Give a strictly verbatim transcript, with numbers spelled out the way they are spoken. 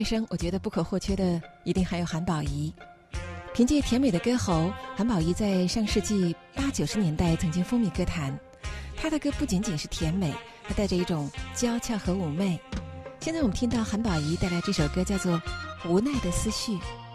一生我觉得不可或缺的一定还有韩宝仪。凭借甜美的歌喉，韩宝仪在上世纪八九十年代曾经风靡歌坛。她的歌不仅仅是甜美，还带着一种娇俏和妩媚。现在我们听到韩宝仪带来这首歌叫做《无奈的思绪》。